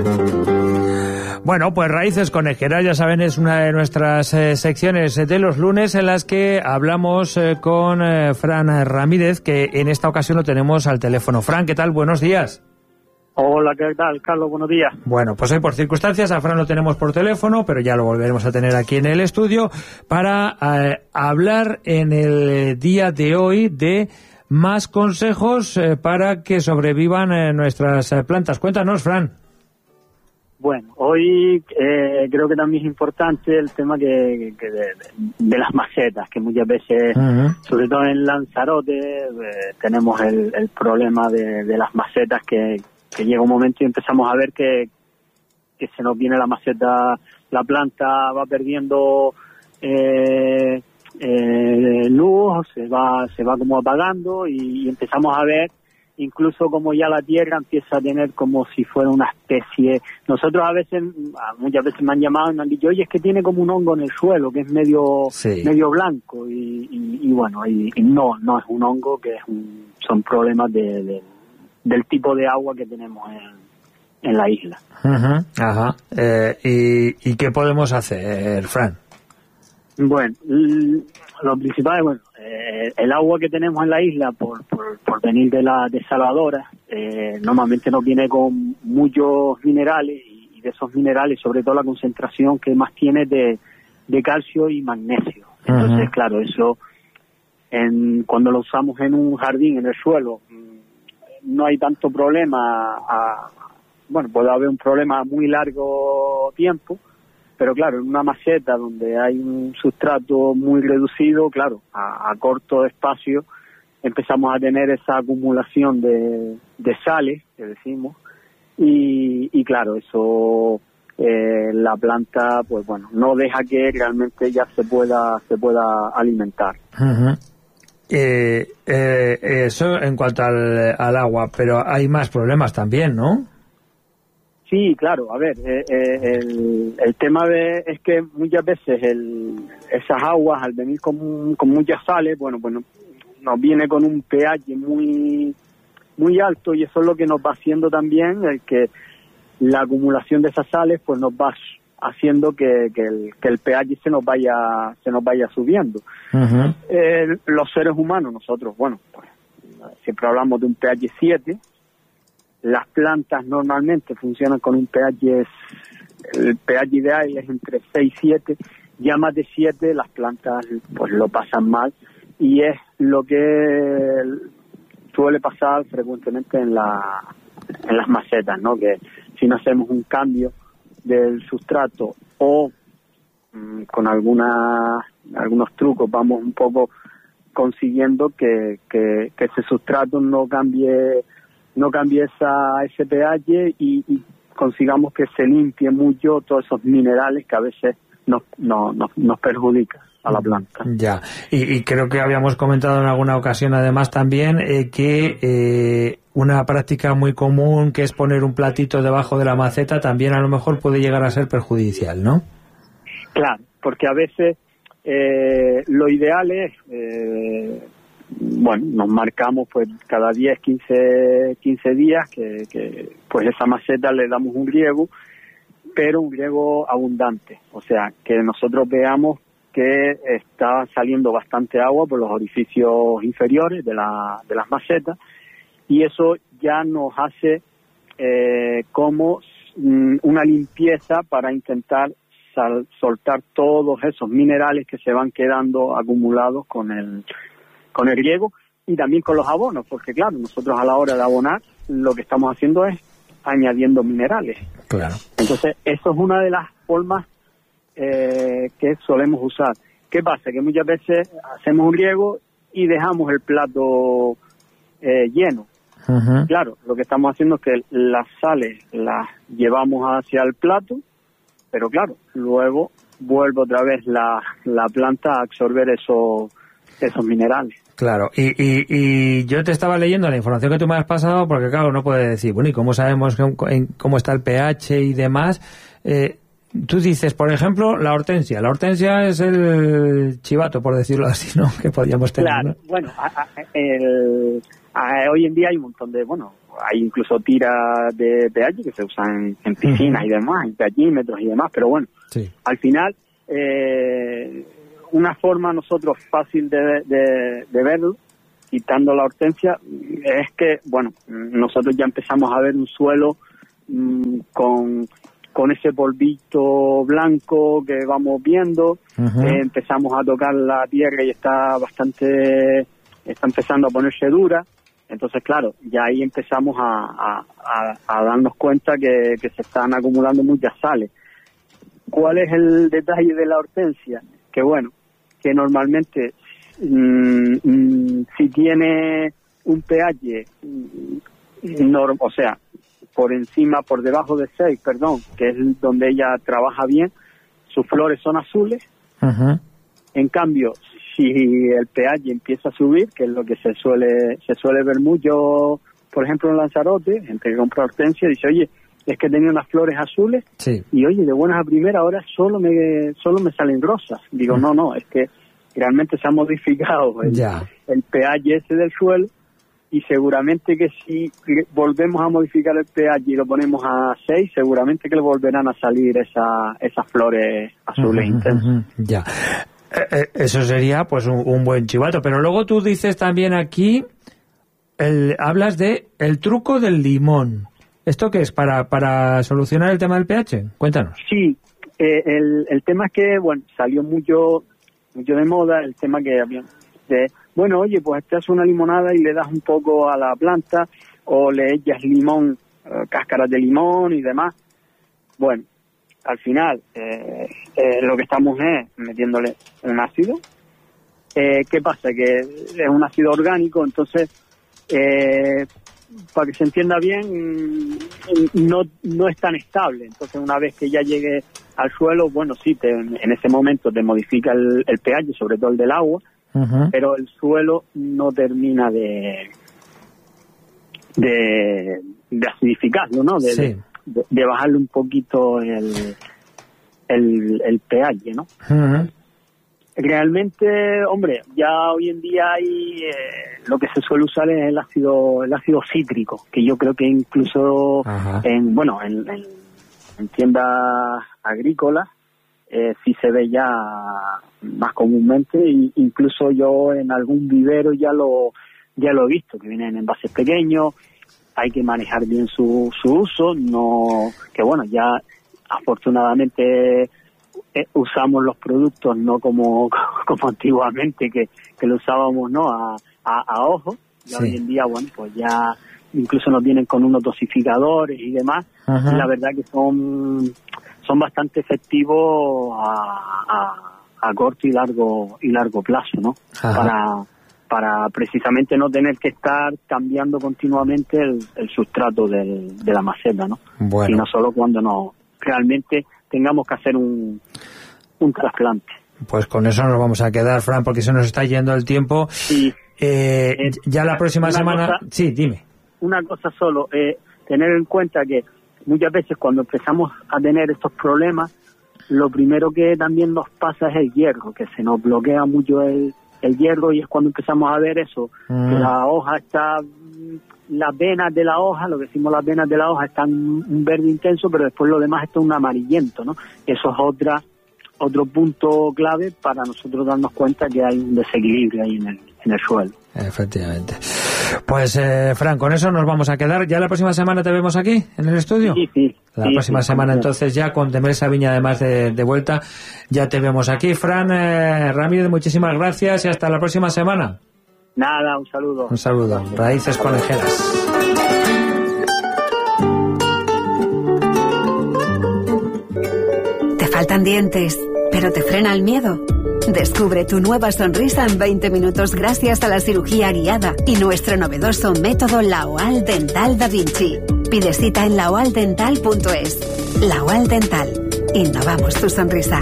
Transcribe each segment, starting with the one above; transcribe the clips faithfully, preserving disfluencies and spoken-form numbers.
Bueno, pues Raíces Conejeras, ya saben, es una de nuestras eh, secciones de los lunes en las que hablamos eh, con eh, Fran Ramírez, que en esta ocasión lo tenemos al teléfono. Fran, ¿qué tal? Buenos días. Hola, ¿qué tal, Carlos? Buenos días. Bueno, pues hoy por circunstancias a Fran lo tenemos por teléfono, pero ya lo volveremos a tener aquí en el estudio para eh, hablar en el día de hoy de más consejos eh, para que sobrevivan eh, nuestras eh, plantas. Cuéntanos, Fran. Bueno, hoy eh, creo que también es importante el tema que, que de, de las macetas, que muchas veces, uh-huh. sobre todo en Lanzarote, eh, tenemos el, el problema de, de las macetas, que, que llega un momento y empezamos a ver que, que se nos viene la maceta, la planta va perdiendo eh, eh, luz, se va, se va como apagando y, y empezamos a ver incluso como ya la tierra empieza a tener como si fuera una especie. Nosotros a veces, muchas veces me han llamado y me han dicho, oye, es que tiene como un hongo en el suelo, que es medio sí. medio blanco, y, y, y bueno, y, y no, no es un hongo, que es un, son problemas de, de, del tipo de agua que tenemos en, en la isla. Uh-huh, ajá. Eh, ¿y, ¿Y qué podemos hacer, Fran? Bueno, lo principal es, bueno, eh, el agua que tenemos en la isla, por, por, por venir de la desaladora, eh, normalmente nos viene con muchos minerales, y, y de esos minerales, sobre todo la concentración que más tiene de, de calcio y magnesio. Entonces, uh-huh. claro, eso, en, cuando lo usamos en un jardín, en el suelo, no hay tanto problema. A, bueno, puede haber un problema a muy largo tiempo, pero claro, en una maceta donde hay un sustrato muy reducido, claro, a, a corto espacio empezamos a tener esa acumulación de, de sales, que decimos, y, y claro, eso eh, la planta, pues bueno, no deja que realmente ya se pueda se pueda alimentar. Uh-huh. eh, eh, eso en cuanto al, al agua, pero hay más problemas también, ¿no? Sí, claro, a ver, eh, eh, el, el tema de, es que muchas veces el, esas aguas, al venir con, con muchas sales, bueno, bueno, nos viene con un pH muy muy alto, y eso es lo que nos va haciendo también el que la acumulación de esas sales pues nos va haciendo que, que, el, que el pH se nos vaya se nos vaya subiendo. Uh-huh. Eh, los seres humanos, nosotros, bueno, pues siempre hablamos de un pH siete. Las plantas normalmente funcionan con un pH, el pH ideal es entre seis y siete, ya más de siete las plantas pues lo pasan mal, y es lo que suele pasar frecuentemente en la en las macetas, ¿no? Que si no hacemos un cambio del sustrato o mmm, con alguna, algunos trucos vamos un poco consiguiendo que, que, que ese sustrato no cambie no cambie esa, ese pH y, y consigamos que se limpie mucho todos esos minerales que a veces nos, nos, nos, nos perjudican a la planta. Ya, y, y creo que habíamos comentado en alguna ocasión además también eh, que eh, una práctica muy común, que es poner un platito debajo de la maceta, también a lo mejor puede llegar a ser perjudicial, ¿no? Claro, porque a veces eh, lo ideal es... Eh, bueno, nos marcamos pues cada diez, quince, quince días que, que pues esa maceta le damos un riego, pero un riego abundante, o sea, que nosotros veamos que está saliendo bastante agua por los orificios inferiores de, la, de las macetas, y eso ya nos hace eh, como mm, una limpieza para intentar sal, soltar todos esos minerales que se van quedando acumulados con el con el riego y también con los abonos, porque claro, nosotros a la hora de abonar lo que estamos haciendo es añadiendo minerales. Claro. Entonces, eso es una de las formas eh, que solemos usar. ¿Qué pasa? Que muchas veces hacemos un riego y dejamos el plato eh, lleno. Uh-huh. Claro, lo que estamos haciendo es que las sales las llevamos hacia el plato, pero claro, luego vuelve otra vez la, la planta a absorber esos esos minerales. Claro, y, y, y yo te estaba leyendo la información que tú me has pasado, porque claro, no puedes decir, bueno, ¿y cómo sabemos cómo está el pH y demás? Eh, tú dices, por ejemplo, la hortensia. La hortensia es el chivato, por decirlo así, ¿no? Que podríamos tener. Claro, ¿no? Bueno, a, a, el, a, hoy en día hay un montón de, bueno, hay incluso tiras de pH que se usan en piscinas uh-huh. y demás, en pHímetros y demás, pero bueno, sí. al final, eh, una forma nosotros fácil de, de, de verlo, quitando la hortensia, es que, bueno, nosotros ya empezamos a ver un suelo mmm, con... con ese polvito blanco que vamos viendo, uh-huh. eh, empezamos a tocar la tierra y está bastante, está empezando a ponerse dura, entonces claro, ya ahí empezamos a, a, a, a darnos cuenta que, que se están acumulando muchas sales. ¿Cuál es el detalle de la hortensia? Que bueno, que normalmente mmm, mmm, si tiene un pH, mmm, norm, o sea, por encima, por debajo de seis, perdón, que es donde ella trabaja bien, sus flores son azules. Uh-huh. En cambio, si el pH empieza a subir, que es lo que se suele se suele ver mucho, por ejemplo en Lanzarote, gente que compra hortensia dice, oye, es que tenía unas flores azules, sí. y oye, de buenas a primeras ahora solo me solo me salen rosas. Digo, uh-huh. no, no, es que realmente se ha modificado el, el pH ese del suelo, y seguramente que si volvemos a modificar el pH y lo ponemos a seis, seguramente que le volverán a salir esa, esas flores azules uh-huh, intensas. Uh-huh. Ya, eh, eso sería pues un, un buen chivato, pero luego tú dices también aquí, el, hablas de el truco del limón. ¿Esto qué es? ¿Para, para solucionar el tema del pH? Cuéntanos. Sí, eh, el, el tema es que, bueno, salió mucho, mucho de moda el tema que había... De, bueno, oye, pues te haces una limonada y le das un poco a la planta o le echas limón, eh, cáscaras de limón y demás. Bueno, al final eh, eh, lo que estamos es metiéndole un ácido. Eh, ¿Qué pasa? Que es un ácido orgánico, entonces, eh, para que se entienda bien, no, no es tan estable. Entonces, una vez que ya llegue al suelo, bueno, sí, te, en ese momento te modifica el, el pH, sobre todo el del agua, uh-huh. pero el suelo no termina de de, de acidificarlo, ¿no? De, sí. de, de bajarle un poquito el el, el pH, ¿no? Uh-huh. Realmente, hombre, ya hoy en día hay eh, lo que se suele usar es el ácido el ácido cítrico, que yo creo que incluso uh-huh. en bueno en, en, en tiendas agrícolas Eh, sí se ve ya más comúnmente, e incluso yo en algún vivero ya lo ya lo he visto, que vienen en envases pequeños, hay que manejar bien su, su uso, no que bueno, ya afortunadamente eh, usamos los productos no como como antiguamente que, que lo usábamos no a, a, a ojo, y sí. hoy en día bueno pues ya incluso nos vienen con unos dosificadores y demás, uh-huh. y la verdad que son son bastante efectivos a, a, a corto y largo y largo plazo, ¿no? Ajá. Para para precisamente no tener que estar cambiando continuamente el, el sustrato del, de la maceta, ¿no? Bueno. Sino solo cuando no realmente tengamos que hacer un un trasplante. Pues con eso nos vamos a quedar, Fran, porque se nos está yendo el tiempo. Sí. Eh, eh, ya la próxima semana... Cosa, sí, dime. Una cosa solo, eh, tener en cuenta que muchas veces cuando empezamos a tener estos problemas, lo primero que también nos pasa es el hierro, que se nos bloquea mucho el, el hierro, y es cuando empezamos a ver eso, mm. que la hoja está, las venas de la hoja, lo que decimos las venas de la hoja están un verde intenso, pero después lo demás está un amarillento, ¿no? Eso es otra otro punto clave para nosotros darnos cuenta que hay un desequilibrio ahí en el, en el suelo. Efectivamente. Pues, eh, Fran, con eso nos vamos a quedar. ¿Ya la próxima semana te vemos aquí, en el estudio? Sí, sí. La sí, próxima sí, semana, sí. entonces, ya con Temersa Viña, además de, de vuelta, ya te vemos aquí. Fran eh, Ramírez, muchísimas gracias y hasta la próxima semana. Nada, un saludo. Un saludo. Raíces Conejeras. ¿Te faltan dientes, pero te frena el miedo? Descubre tu nueva sonrisa en veinte minutos gracias a la cirugía guiada y nuestro novedoso método Laoal Dental Da Vinci. Pide cita en laoal dental punto es. Laoal Dental. Innovamos tu sonrisa.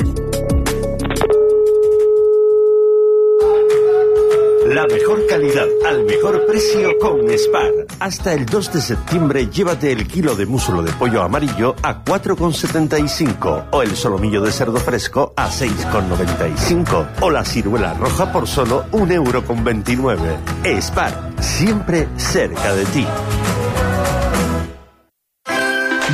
La mejor calidad al mejor precio con Spar. Hasta el dos de septiembre llévate el kilo de muslo de pollo amarillo a cuatro con setenta y cinco o el solomillo de cerdo fresco a seis con noventa y cinco o la ciruela roja por solo un euro con veintinueve. Spar, siempre cerca de ti.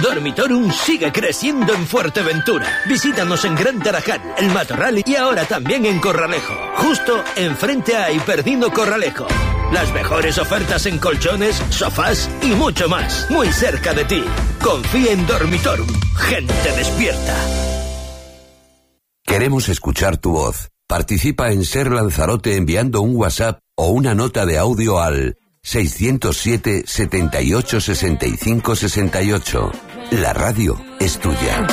Dormitorum sigue creciendo en Fuerteventura. Visítanos en Gran Tarajal, El Matorral y ahora también en Corralejo. Justo enfrente a Hiperdino Corralejo. Las mejores ofertas en colchones, sofás y mucho más. Muy cerca de ti. Confía en Dormitorum. Gente despierta. Queremos escuchar tu voz. Participa en Ser Lanzarote enviando un WhatsApp o una nota de audio al seiscientos siete, setenta y ocho, sesenta y cinco, sesenta y ocho. La radio es tuya.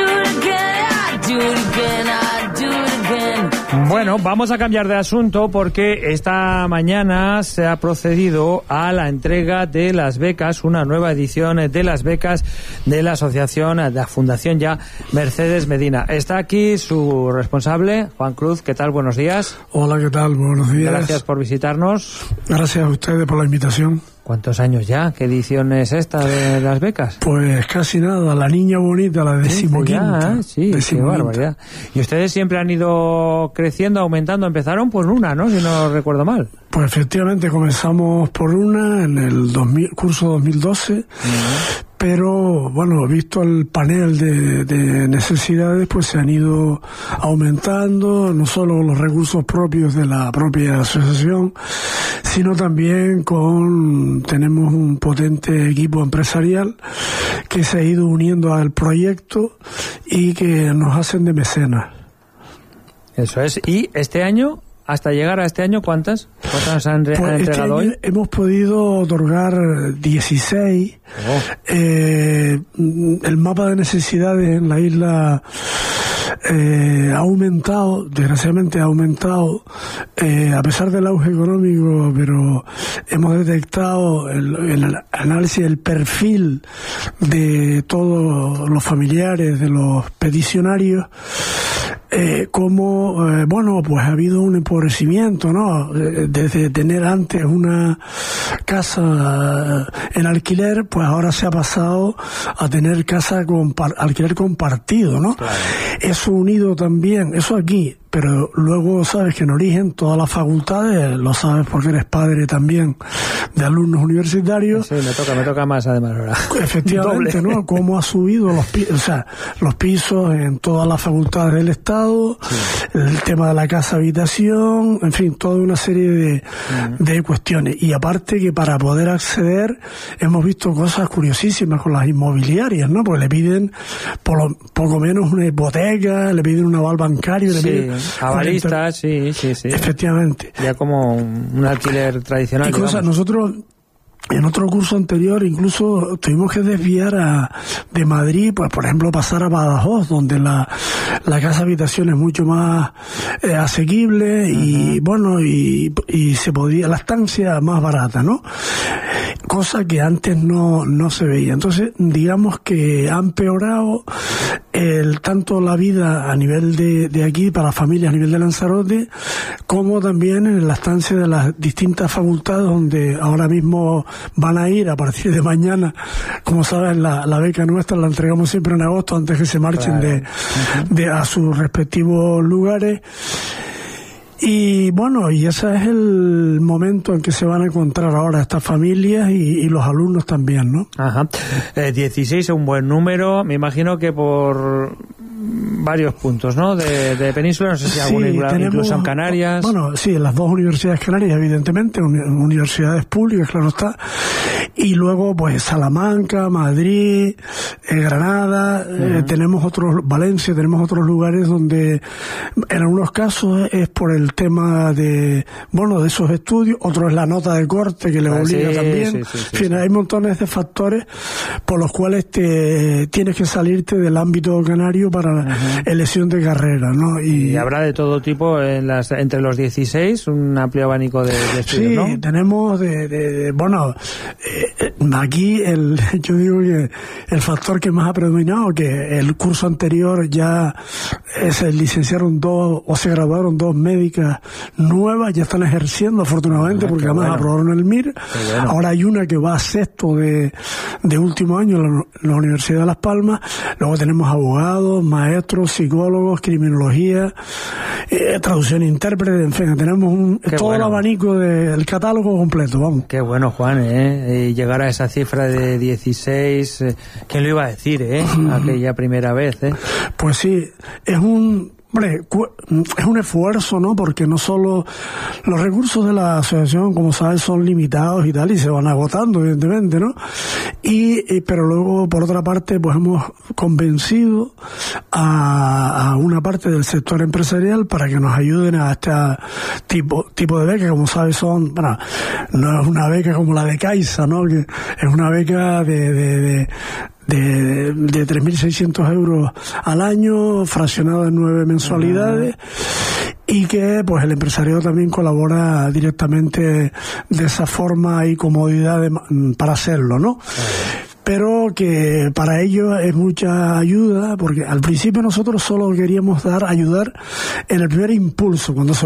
Bueno, vamos a cambiar de asunto porque esta mañana se ha procedido a la entrega de las becas, una nueva edición de las becas de la asociación, de la Fundación ya Mercedes Medina. Está aquí su responsable, Juan Cruz. ¿Qué tal? Buenos días. Hola, ¿qué tal? Buenos días. Gracias por visitarnos. Gracias a ustedes por la invitación. ¿Cuántos años ya? ¿Qué edición es esta de las becas? Pues casi nada, la niña bonita, la decimoquinta. Sí, qué barbaridad. Y ustedes siempre han ido creciendo, aumentando, empezaron por una, ¿no? Si no recuerdo mal. Pues efectivamente comenzamos por una en el dos mil, curso dos mil doce, uh-huh. Pero bueno, visto el panel de, de necesidades, pues se han ido aumentando, no solo los recursos propios de la propia asociación, sino también con, tenemos un potente equipo empresarial que se ha ido uniendo al proyecto y que nos hacen de mecenas. Eso es. ¿Y este año? Hasta llegar a este año, ¿cuántas? ¿Cuántas han, re- pues han entregado este hoy? Hemos podido otorgar dieciséis. Oh. Eh, el mapa de necesidades en la isla eh, ha aumentado, desgraciadamente ha aumentado, eh, a pesar del auge económico, pero hemos detectado el, el análisis del perfil de todos los familiares, de los peticionarios, Eh, como, eh, bueno, pues ha habido un empobrecimiento, ¿no? Desde tener antes una casa en alquiler, pues ahora se ha pasado a tener casa con par- alquiler compartido, ¿no? Claro. Eso unido también, eso aquí, pero luego sabes que en origen todas las facultades, lo sabes porque eres padre también de alumnos universitarios. Sí, me toca, me toca más además ahora. Efectivamente, ¿no? Cómo ha subido los pisos, o sea, los pisos en todas las facultades del Estado, sí. El tema de la casa habitación, en fin, toda una serie de, uh-huh. de cuestiones. Y aparte que para poder acceder hemos visto cosas curiosísimas con las inmobiliarias, ¿no? Porque le piden por lo, poco menos una hipoteca, le piden un aval bancario, le sí. piden avalistas, sí, sí, sí. Efectivamente. Ya como un alquiler tradicional. Y cosas, nosotros en otro curso anterior incluso tuvimos que desviar a, de Madrid, pues por ejemplo pasar a Badajoz, donde la, la casa habitación es mucho más eh, asequible y uh-huh. bueno, y, y se podía, la estancia más barata, ¿no? Cosa que antes no, no se veía. Entonces, digamos que ha empeorado el, tanto la vida a nivel de, de aquí, para las familias a nivel de Lanzarote, como también en la estancia de las distintas facultades donde ahora mismo van a ir a partir de mañana. Como saben, la, la beca nuestra la entregamos siempre en agosto antes que se marchen claro. de, uh-huh. de a sus respectivos lugares. Y bueno, y ese es el momento en que se van a encontrar ahora estas familias y, y los alumnos también, ¿no? Ajá. Eh, dieciséis es un buen número, me imagino que por varios puntos, ¿no? De, de Península, no sé si alguna sí, tenemos, incluso en Canarias. Bueno, sí, en las dos universidades canarias, evidentemente, uni- universidades públicas, claro está. Y luego, pues, Salamanca, Madrid, eh, Granada, uh-huh. eh, tenemos otros, Valencia, tenemos otros lugares donde, en algunos casos, es por el tema de, bueno, de esos estudios, otro es la nota de corte que le ah, obliga sí, también. Sí, sí, sí, en fin, sí. Hay montones de factores por los cuales te tienes que salirte del ámbito canario para uh-huh. elección de carrera, ¿no? Y, y habrá de todo tipo en las, entre los dieciséis, un amplio abanico de, de estudios, sí, ¿no? Sí, tenemos de, de, de bueno, eh, aquí el, yo digo que el factor que más ha predominado, que el curso anterior ya eh, se licenciaron dos o se graduaron dos médicas nuevas, ya están ejerciendo afortunadamente ah, porque además bueno. aprobaron el M I R. Bueno. Ahora hay una que va a sexto de, de último año en la, la Universidad de Las Palmas. Luego tenemos abogados, maestros, psicólogos, criminología, eh, traducción e intérprete, en fin, tenemos un, todo bueno. el abanico del catálogo completo, vamos. Qué bueno, Juan, ¿eh? llegar a esa cifra de dieciséis, eh, ¿quién lo iba a decir, eh? Aquella primera vez, eh. Pues sí, es un... Hombre, es un esfuerzo, ¿no? Porque no solo los recursos de la asociación, como sabes, son limitados y tal, y se van agotando, evidentemente, ¿no? Y, y pero luego, por otra parte, pues hemos convencido a, a una parte del sector empresarial para que nos ayuden a este tipo, tipo de beca, como sabes, son, bueno, no es una beca como la de Caixa, ¿no? Que es una beca de, de, de de, de tres mil seiscientos euros al año, fraccionado en nueve mensualidades, y que pues el empresario también colabora directamente de esa forma y comodidad de, para hacerlo, ¿no? Pero que para ello es mucha ayuda, porque al principio nosotros solo queríamos dar, ayudar en el primer impulso, cuando se